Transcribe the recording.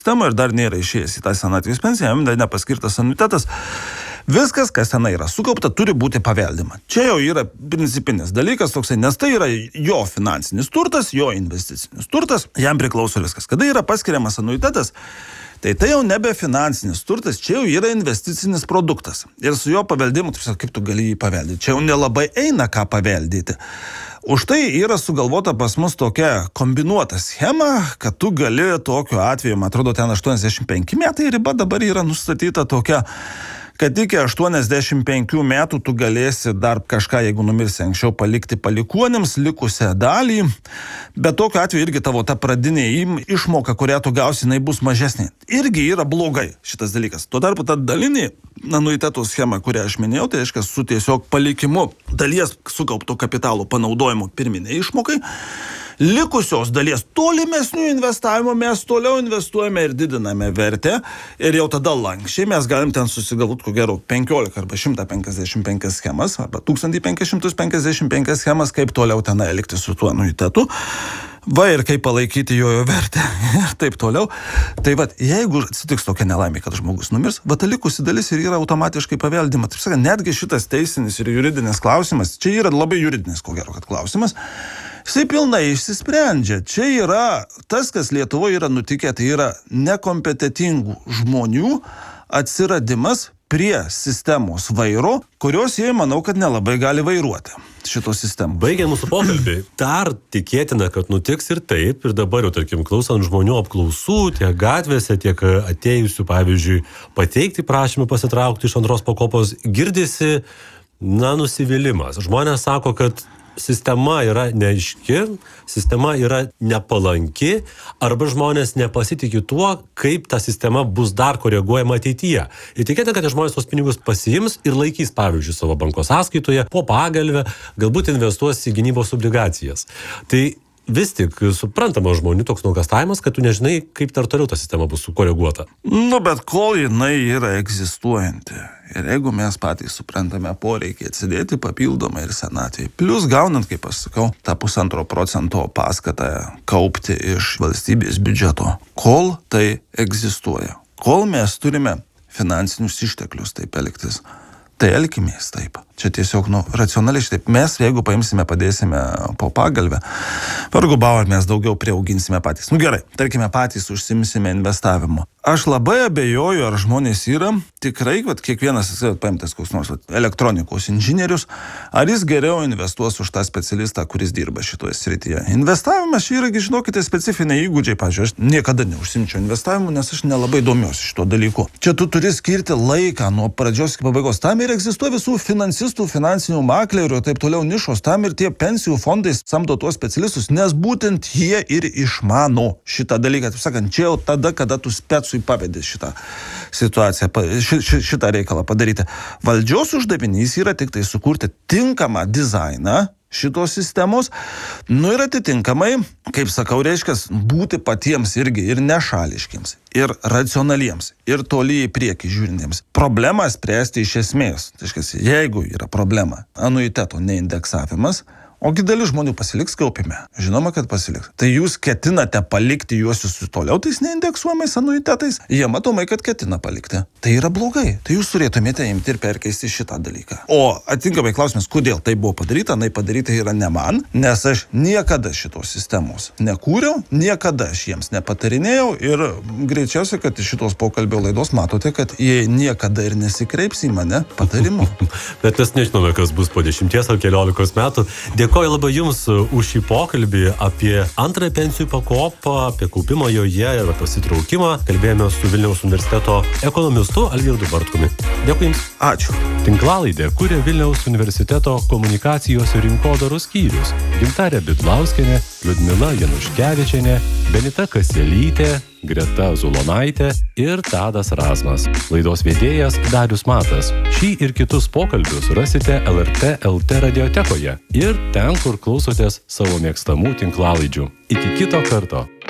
sistemą ir dar nėra išėjęs į tą senatvės pensiją, jam dar nepaskirtas anuitetas. Viskas, kas tenai yra sukaupta, turi būti paveldima. Čia jau yra principinis dalykas toksai, nes tai yra jo finansinis turtas, jo investicinis turtas, jam priklauso viskas. Kada yra paskiriamas anuitetas, tai jau nebe finansinis turtas, čia jau yra investicinis produktas. Ir su jo paveldimu, kaip tu gali jį paveldyti, čia jau nelabai eina ką paveldyti. Už tai yra sugalvota pas mus tokia kombinuota schema, kad tu gali tokiu atveju, man atrodo, ten 85 metai riba dabar yra nustatyta tokia, kad iki 85 metų tu galėsi dar kažką, jeigu numirsi anksčiau, palikti palikuonėms likusią dalį, bet tokiu atveju irgi tavo ta pradinė išmoka, kurią tu gausi, jinai bus mažesnė. Irgi yra blogai šitas dalykas. Tuo tarpu ta dalinė anuiteto schema, kurią aš minėjau, tai reiškia su tiesiog palikimu dalies sukaupto kapitalo panaudojimu pirminė išmokai, likusios dalies tolimesnių investavimo mes toliau investuojame ir didiname vertę ir jau tada lankščiai mes galim ten susigalvoti, ko gero, 15 arba 155 schemas arba 1555 schemas, kaip toliau ten elgtis su tuo anuitetu. Va ir kaip palaikyti jo vertę ir taip toliau. Tai va, jeigu atsitiks tokia nelaimė, kad žmogus numirs, va ta likusi dalis ir yra automatiškai paveldima. Taip sakant, netgi šitas teisinis ir juridinis klausimas, čia yra labai juridinis, ko gero, kad klausimas, jisai pilnai išsisprendžia. Čia yra tas, kas Lietuvoje yra nutikę, tai yra nekompetentingų žmonių atsiradimas prie sistemos vairo, kurios jie, manau, kad nelabai gali vairuoti šitos sistemos. Baigiant mūsų pokalbį, dar tikėtina, kad nutiks ir taip, ir dabar jau, tarkim, klausant žmonių apklausų, tiek gatvėse, tiek atėjusių, pavyzdžiui, pateikti prašymą pasitraukti iš antros pakopos, girdisi, nusivylimas. Žmonės sako, kad sistema yra neaiški, sistema yra nepalanki, arba žmonės nepasitikė tuo, kaip ta sistema bus dar koreguojama ateityje. Ir tikėtina, kad žmonės tos pinigus pasiims ir laikys, pavyzdžiui, savo banko sąskaitoje, po pagalvę, galbūt investuos į gynybos obligacijas. Tai vis tik suprantama žmonių toks nuogąstavimas, kad tu nežinai, kaip dar toliau ta sistema bus sukoreguota. Bet kol jinai yra egzistuojanti ir jeigu mes patys suprantame poreikį atsidėti papildomai ir senatvėje, plus gaunant, kaip aš sakau, tą 1,5% paskatą kaupti iš valstybės biudžeto, kol tai egzistuoja, kol mes turime finansinius išteklius taip elgtis, tai elkimės taip. Čia tiesiog, racionaliai šitaip. Mes, jeigu paimsime, padėsime po pagalvę, vargu bau, ar mes daugiau priauginsime patys. Gerai, tarkime, patys užsimsime investavimu. Aš labai abejoju, ar žmonės yra tikrai, kad kiekvienas paimtas koks nors elektronikos inžinierius, ar jis geriau investuos už tą specialistą, kuris dirba šitoje srityje. Investavimas čia yra, žinokite, specifiniai įgūdžiai. Pavyzdžiui, aš niekada neužsimčiau investavimu, nes aš nelabai domiuosi šito dalyku. Čia tu turi skirti laiką nuo pradžios iki pabaigos. Tam ir egzistuoja visų finansinių maklerių ir taip toliau nišos, tam ir tie pensijų fondai samdo tuos specialistus, nes būtent jie ir išmano šitą dalyką. Taip sakant, čia jau tada, kada tu specui pavedi šitą situaciją, šitą reikalą padaryti. Valdžios uždavinys yra tik tai sukurti tinkamą dizainą šitos sistemos, ir atitinkamai, kaip sakau, reiškia, būti patiems irgi ir nešališkiams, ir racionaliems, ir toli į priekį žiūrintiems. Problemą spręsti iš esmės. Tai reiškia, jeigu yra problema anuiteto neindeksavimas, ogi dalis žmonių pasiliks kaupime. Žinoma, kad pasiliks. Tai jūs ketinate palikti juos toliau tais neindeksuojamais anuitetais? Jie matomai, kad ketina palikti. Tai yra blogai. Tai jūs turėtumėte imti ir perkeisti šitą dalyką. O atitinkamai klausimas, kodėl tai buvo padaryta? Padaryta yra ne man, nes aš niekada šitos sistemos nekūriau, niekada aš jiems nepatarinėjau ir greičiausiai, kad iš šitos pokalbio laidos matote, kad jie niekada ir nesikreips į mane patarimu. Bet mes nežinome, kas bus po 10 ar 14 metų. Dėkoju labai Jums už šį pokalbį apie antrąją pensijų pakopą, apie kaupimą joje ir pasitraukimą. Kalbėjome su Vilniaus universiteto ekonomistu Algirdu Bartkumi. Dėkui Jums. Ačiū. Tinklalaidę kuria Vilniaus universiteto komunikacijos ir rinkodaros skyrius. Gintarė Bidlauskienė, Liudmila Januškevičienė, Benita Kaselytė, Greta Zulonaitė ir Tadas Razmas. Laidos vedėjas Darius Matas. Šį ir kitus pokalbius rasite LRT LT radiotekoje ir ten, kur klausotės savo mėgstamų tinklalaidžių. Iki kito karto.